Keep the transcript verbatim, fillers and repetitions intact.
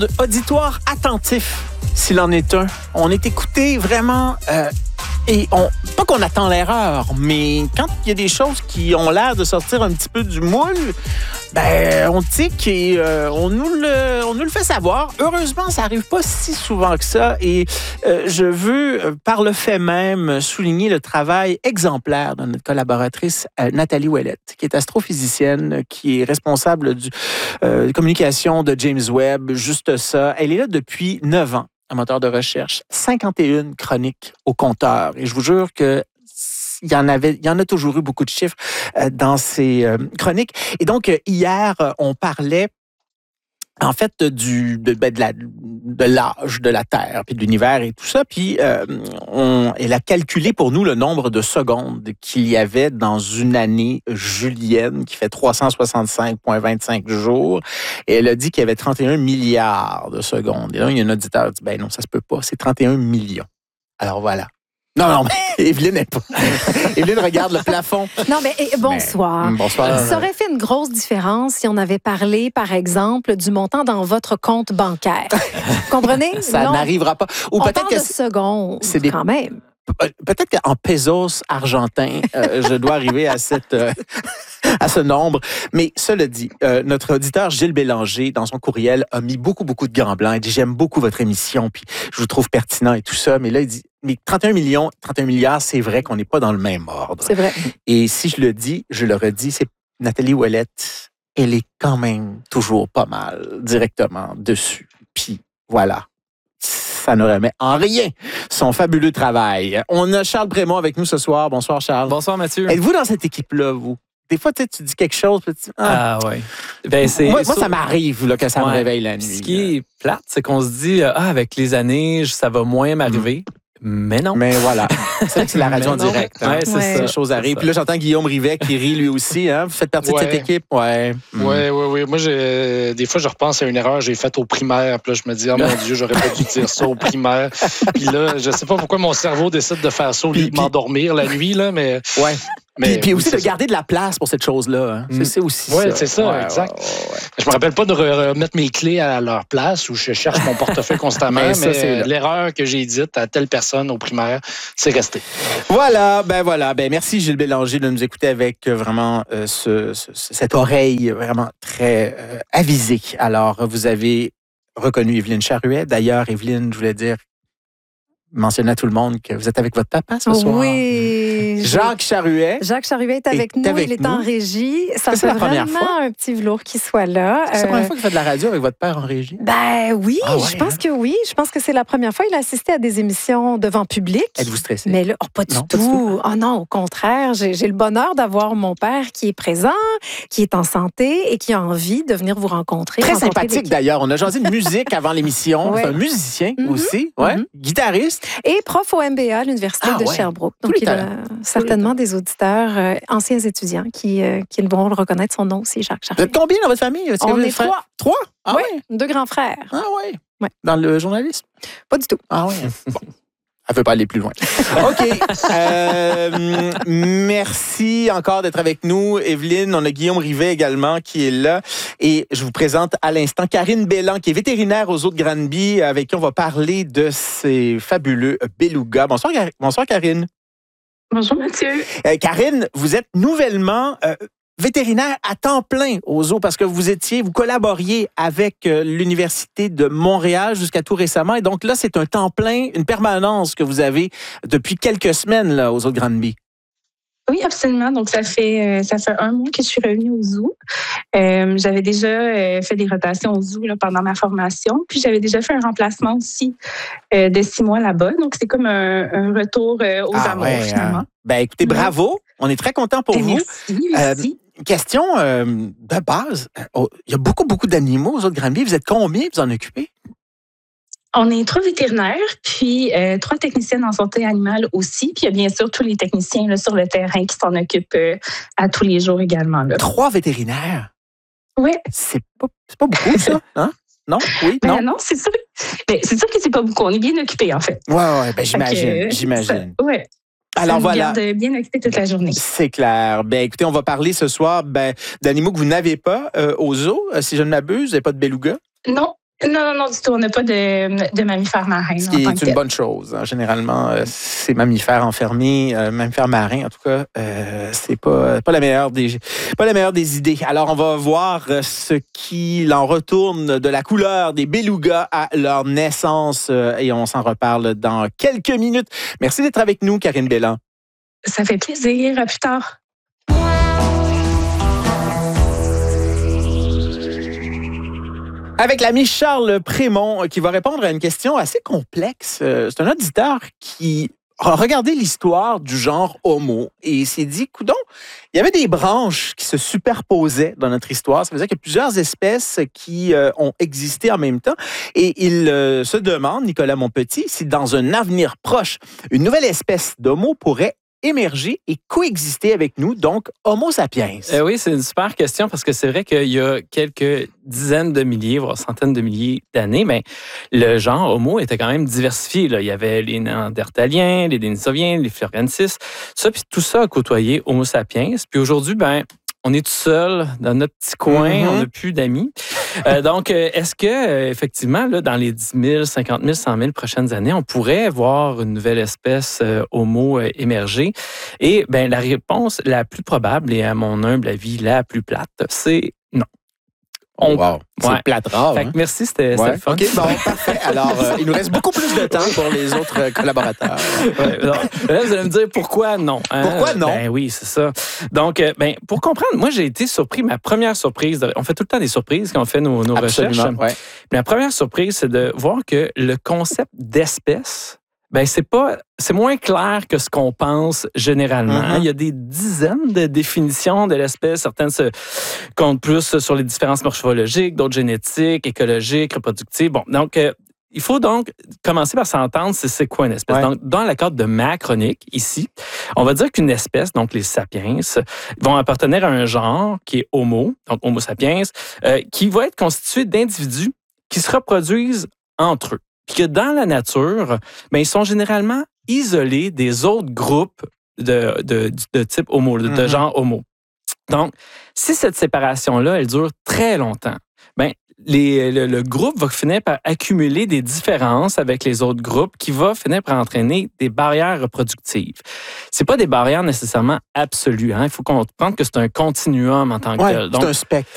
Auditoire attentif, s'il en est un. On est écouté vraiment... Euh, et on, pas qu'on attend l'erreur, mais quand il y a des choses qui ont l'air de sortir un petit peu du moule, ben on tique et euh, on, nous le, on nous le fait savoir. Heureusement, ça n'arrive pas si souvent que ça. Et euh, je veux, par le fait même, souligner le travail exemplaire de notre collaboratrice euh, Nathalie Ouellette, qui est astrophysicienne, qui est responsable du euh, communication de James Webb. Juste ça. Elle est là depuis neuf ans. Un moteur de recherche, cinquante et une chroniques au compteur. Et je vous jure que il y en avait, il y en a toujours eu beaucoup de chiffres euh, dans ces euh, chroniques. Et donc, euh, hier, on parlait en fait du de, de, la, de l'âge de la Terre, puis de l'univers et tout ça. Puis, euh, on, elle a calculé pour nous le nombre de secondes qu'il y avait dans une année julienne qui fait trois cent soixante-cinq virgule vingt-cinq jours. Et elle a dit qu'il y avait trente et un milliards de secondes. Et là, il y a un auditeur qui dit, ben non, ça se peut pas, c'est trente et un millions. Alors voilà. Non, non, mais Evelyne n'est pas. Evelyne regarde le plafond. Non, mais et, bonsoir. Mais, bonsoir. Ça aurait fait une grosse différence si on avait parlé, par exemple, du montant dans votre compte bancaire. Vous comprenez? Ça non, n'arrivera pas. Ou on peut-être parle que de secondes, c'est des... quand même. Peut-être qu'en pesos argentins, euh, je dois arriver à cette euh, à ce nombre. Mais cela dit, euh, notre auditeur Gilles Bélanger, dans son courriel, a mis beaucoup, beaucoup de gants blancs. Il dit, j'aime beaucoup votre émission, puis je vous trouve pertinent et tout ça. Mais là, il dit, mais trente et un millions, trente et un milliards, c'est vrai qu'on n'est pas dans le même ordre. C'est vrai. Et si je le dis, je le redis, c'est Nathalie Ouellette, elle est quand même toujours pas mal directement dessus. Puis voilà. Ça ne remet en rien son fabuleux travail. On a Charles Brémond avec nous ce soir. Bonsoir, Charles. Bonsoir, Mathieu. Êtes-vous dans cette équipe-là, vous? Des fois, tu, sais, tu dis quelque chose, puis tu ah, ah oui. Ben, c'est, moi, moi, ça m'arrive là, que ça ouais. me réveille la nuit. Ce qui est plate, c'est qu'on se dit, ah, avec les années, ça va moins m'arriver. Mmh. Mais non. Mais voilà. C'est vrai que c'est la radio en direct. Hein? Ouais, c'est ouais. ça. Les choses arrivent. Puis là, j'entends Guillaume Rivet qui rit lui aussi. Hein? Vous faites partie ouais. de cette équipe? Ouais. Oui, oui, oui. Moi, j'ai, des fois, je repense à une erreur que j'ai faite au primaire. Puis là, je me dis, oh mon Dieu, j'aurais pas dû dire ça au primaire. Puis là, je sais pas pourquoi mon cerveau décide de faire ça au lieu de m'endormir la nuit, là, mais. Ouais. Mais, puis, puis aussi oui, de garder de la place pour cette chose-là. Hein? Mm. C'est aussi ouais, ça. Oui, c'est ça, ouais, exact. Ouais, ouais. Je me rappelle pas de remettre mes clés à leur place où je cherche mon portefeuille constamment, mais, ça, mais l'erreur que j'ai dite à telle personne au primaire, c'est resté. Voilà, ben voilà. Ben merci Gilles Bélanger de nous écouter avec vraiment euh, ce, ce, cette oreille vraiment très euh, avisée. Alors, vous avez reconnu Evelyne Charuet. D'ailleurs, Evelyne, je voulais dire, mentionner à tout le monde que vous êtes avec votre papa ce soir. Oui. Jacques Charuet. Jacques Charuet est avec nous. Avec il est nous. en régie. Ça c'est fait la première vraiment fois? un petit velours qu'il soit là. C'est euh... la première fois que vous faites de la radio avec votre père en régie? Ben oui, ah ouais, je pense hein? que oui. Je pense que c'est la première fois. Il a assisté à des émissions devant public. Êtes-vous stressé? Mais là, oh, pas, du non, tout. pas du tout. Oh non, au contraire. J'ai, j'ai le bonheur d'avoir mon père qui est présent, qui est en santé et qui a envie de venir vous rencontrer. Très sympathique d'ailleurs. On a jasé de musique avant l'émission. Ouais. C'est un musicien mm-hmm. aussi, ouais. mm-hmm. guitariste. Et prof au M B A à l'Université ah, de ouais. Sherbrooke. Donc, il a certainement des auditeurs, euh, anciens étudiants, qui, euh, qui vont le reconnaître son nom aussi, Jacques Charuet. Vous êtes combien dans votre famille? Est-ce On que est frères? trois. Trois? Ah oui, ouais. Deux grands frères. Ah oui? Ouais. Dans le journalisme? Pas du tout. Ah oui? Bon. Elle ne veut pas aller plus loin. OK. Euh, merci encore d'être avec nous, Evelyne. On a Guillaume Rivet également qui est là. Et je vous présente à l'instant Karine Bellan, qui est vétérinaire aux Eaux de Granby, avec qui on va parler de ces fabuleux belugas. Bonsoir, Bonsoir Karine. Bonjour Mathieu. Euh, Karine, vous êtes nouvellement euh, vétérinaire à temps plein aux zoos parce que vous étiez, vous collaboriez avec euh, l'Université de Montréal jusqu'à tout récemment. Et donc là, c'est un temps plein, une permanence que vous avez depuis quelques semaines là, aux Eaux de Granby. Oui, absolument. Donc, ça fait ça fait un mois que je suis revenue au zoo. Euh, j'avais déjà euh, fait des rotations au zoo là, pendant ma formation. Puis, j'avais déjà fait un remplacement aussi euh, de six mois là-bas. Donc, c'est comme un, un retour euh, aux ah, amours, ouais, finalement. Hein? Ben, écoutez, bravo. On est très contents pour Et vous. Merci, merci. Euh, question euh, de base. Oh, il y a beaucoup, beaucoup d'animaux aux Eaux de Granby. Vous êtes combien vous en occupez? On est trois vétérinaires, puis euh, trois techniciennes en santé animale aussi. Puis il y a bien sûr tous les techniciens là, sur le terrain qui s'en occupent euh, à tous les jours également. Là. Trois vétérinaires? Oui. C'est pas, c'est pas beaucoup, ça? Hein? Non? Oui? Ben non? non, c'est sûr. Ben, c'est sûr que c'est pas beaucoup. On est bien occupés, en fait. Oui, oui, ben, j'imagine. Que, j'imagine. Oui. Alors ça voilà. Garde bien occupé toute la journée. C'est clair. Ben écoutez, on va parler ce soir ben, d'animaux que vous n'avez pas euh, aux zoos, si je ne m'abuse. Vous n'avez pas de beluga? Non. Non, non, non, du tout. On n'a pas de, de mammifères marins. Ce qui est une bonne chose. Hein. Généralement, euh, ces mammifères enfermés, euh, mammifères marins, en tout cas, euh, c'est pas, pas, la meilleure des, pas la meilleure des idées. Alors, on va voir ce qu'il en retourne de la couleur des belugas à leur naissance euh, et on s'en reparle dans quelques minutes. Merci d'être avec nous, Karine Bélan. Ça fait plaisir. À plus tard. Avec l'ami Charles Prémont qui va répondre à une question assez complexe. C'est un auditeur qui a regardé l'histoire du genre Homo et s'est dit, coudonc, il y avait des branches qui se superposaient dans notre histoire. Ça veut dire qu'il y a plusieurs espèces qui euh, ont existé en même temps. Et il euh, se demande, Nicolas Monpetit, si dans un avenir proche, une nouvelle espèce d'Homo pourrait émerger et coexister avec nous, donc Homo sapiens. Euh, oui, c'est une super question parce que c'est vrai qu'il y a quelques dizaines de milliers, voire centaines de milliers d'années, mais le genre Homo était quand même diversifié. Là. Il y avait les Néandertaliens, les Denisoviens, les Floriensis, ça, puis tout ça a côtoyé Homo sapiens. Puis aujourd'hui, ben on est tout seul dans notre petit coin, mm-hmm. on n'a plus d'amis. Euh, donc, est-ce que, euh, effectivement, là, dans les dix mille, cinquante mille, cent mille prochaines années, on pourrait voir une nouvelle espèce euh, Homo euh, émerger? Et ben, la réponse la plus probable, et à mon humble avis, la plus plate, c'est non. On... Wow, c'est ouais. plate rare. Fait que hein? merci, c'était, ouais. c'était fun. OK, bon, parfait. Alors, euh, il nous reste beaucoup plus de temps pour les autres euh, collaborateurs. Ouais, alors, là, vous allez me dire pourquoi non. Hein? Pourquoi non? Ben oui, c'est ça. Donc, euh, ben, pour comprendre, moi, j'ai été surpris. Ma première surprise, de, on fait tout le temps des surprises quand on fait nos, nos recherches. Ouais. La première surprise, c'est de voir que le concept d'espèce, ben c'est pas, c'est moins clair que ce qu'on pense généralement. Mm-hmm. Il y a des dizaines de définitions de l'espèce. Certaines se comptent plus sur les différences morphologiques, d'autres génétiques, écologiques, reproductives. Bon, donc euh, il faut donc commencer par s'entendre c'est, c'est quoi une espèce. Ouais. Donc, dans le cadre de ma chronique, ici, on va dire qu'une espèce, donc les sapiens, vont appartenir à un genre qui est Homo, donc Homo sapiens, euh, qui va être constitué d'individus qui se reproduisent entre eux. Puis que dans la nature, bien, ils sont généralement isolés des autres groupes de, de, de type Homo, de, mm-hmm. de genre Homo. Donc, si cette séparation-là, elle dure très longtemps, bien, les, le, le groupe va finir par accumuler des différences avec les autres groupes qui va finir par entraîner des barrières reproductives. C'est pas des barrières nécessairement absolues. Hein? Il faut comprendre que c'est un continuum en tant que ouais, tel. Donc, c'est un spectre.